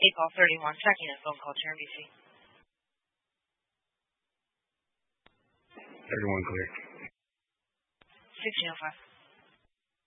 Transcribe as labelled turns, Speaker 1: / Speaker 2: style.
Speaker 1: Call 31, tracking a phone call to RBC.
Speaker 2: 31 clear.
Speaker 1: 1605.